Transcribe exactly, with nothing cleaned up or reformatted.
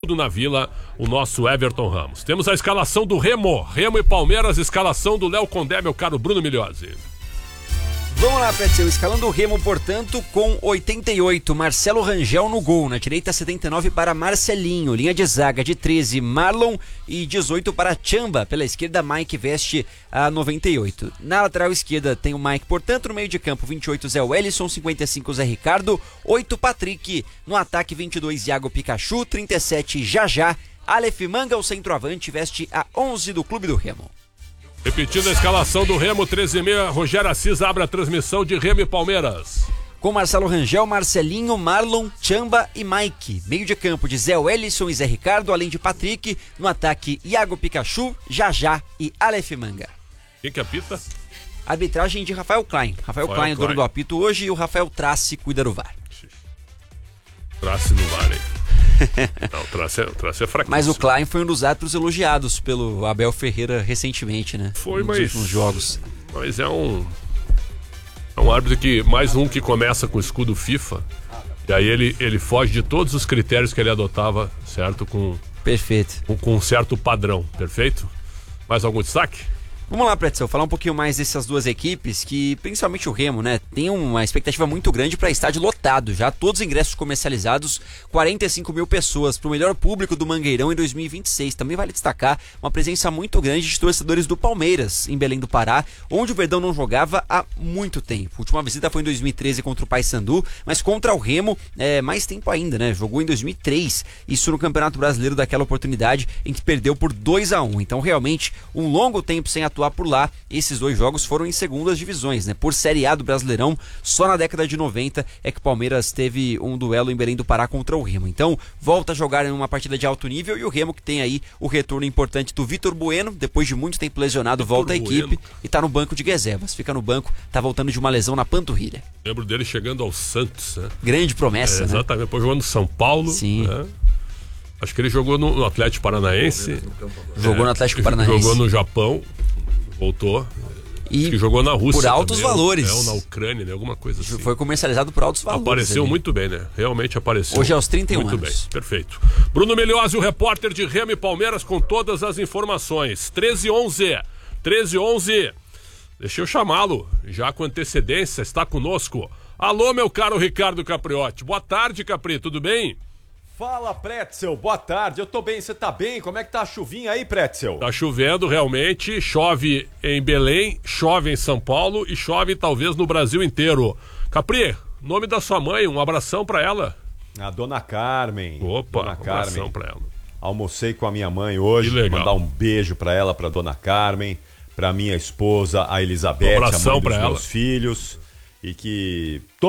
tudo na Vila, o nosso Everton Ramos. Temos a escalação do Remo, Remo e Palmeiras, escalação do Léo Condé, meu caro Bruno Migliozzi. Vamos lá, Pretzel, escalando o Remo, portanto, com oitenta e oito, Marcelo Rangel no gol, na direita setenta e nove para Marcelinho, linha de zaga de treze, Marlon e dezoito para Chamba, pela esquerda Mike veste a noventa e oito. Na lateral esquerda tem o Mike, portanto, no meio de campo vinte e oito Zé Wellison, cinquenta e cinco Zé Ricardo, oito Patrick, no ataque vinte e dois Iago Pikachu, trinta e sete Jajá, Aleph Manga, o centroavante, veste a onze do Clube do Remo. Repetindo a escalação do Remo, treze e meia, Rogério Assis abre a transmissão de Remo e Palmeiras. Com Marcelo Rangel, Marcelinho, Marlon, Chamba e Mike. Meio de campo de Zé Wellison e Zé Ricardo, além de Patrick. No ataque, Iago Pikachu, Jajá e Aleph Manga. Quem que apita? Arbitragem de Rafael Klein. Rafael, Rafael Klein, Klein, dono do apito hoje, e o Rafael Trace cuida do V A R. Trace no V A R, hein? Não, o Trace é, o Trace é fraquíssimo. Mas o Klein foi um dos árbitros elogiados pelo Abel Ferreira recentemente, né? Foi, nos mas... últimos jogos. Mas é um... É um árbitro que... Mais um que começa com o escudo FIFA. E aí ele, ele foge de todos os critérios que ele adotava, certo? Com... Perfeito. Com, com um certo padrão, perfeito? Mais algum destaque? Vamos lá, Pretzel, falar um pouquinho mais dessas duas equipes que, principalmente o Remo, né, tem uma expectativa muito grande para estádio lotado, já todos os ingressos comercializados, quarenta e cinco mil pessoas para o melhor público do Mangueirão em dois mil e vinte e seis. Também vale destacar uma presença muito grande de torcedores do Palmeiras em Belém do Pará, onde o Verdão não jogava há muito tempo. A última visita foi em dois mil e treze contra o Paysandu, mas contra o Remo é mais tempo ainda, né? Jogou em dois mil e três, isso no Campeonato Brasileiro, daquela oportunidade em que perdeu por dois a um. Então, realmente, um longo tempo sem atuar por lá. Esses dois jogos foram em segundas divisões, né? Por Série A do Brasileirão, só na década de noventa é que o Palmeiras teve um duelo em Belém do Pará contra o Remo. Então, volta a jogar em uma partida de alto nível, e o Remo que tem aí o retorno importante do Vitor Bueno, depois de muito tempo lesionado, Vitor volta à equipe Bueno. E tá no banco de reservas. Fica no banco, tá voltando de uma lesão na panturrilha. Lembro dele chegando ao Santos, né? Grande promessa, é, né? Exatamente, depois jogou no São Paulo. Sim. Né? Acho que ele jogou no, no Atlético Paranaense. Jogou é, no Atlético Paranaense. Jogou no Japão. Voltou. E que jogou na Rússia. por altos também, valores. É, ou na Ucrânia, né? Alguma coisa assim. Foi comercializado por altos valores. Apareceu ali. muito bem, né? Realmente apareceu. Hoje é aos trinta e um muito anos. Bem, perfeito. Bruno Migliozzi, o repórter de Remo e Palmeiras, com todas as informações. treze e onze. treze e onze. Deixa eu chamá-lo, já com antecedência, está conosco. Alô, meu caro Ricardo Capriotti. Boa tarde, Capri, tudo bem? Fala, Pretzel, boa tarde, eu tô bem, você tá bem? Como é que tá a chuvinha aí, Pretzel? Tá chovendo realmente, chove em Belém, chove em São Paulo e chove talvez no Brasil inteiro. Capri, nome da sua mãe, um abração pra ela. A dona Carmen. Opa, dona um Carmen. abração pra ela. Almocei com a minha mãe hoje, que legal. Mandar um beijo pra ela, pra dona Carmen, pra minha esposa, a Elizabeth, um abração a mãe dos pra meus ela. filhos, e que...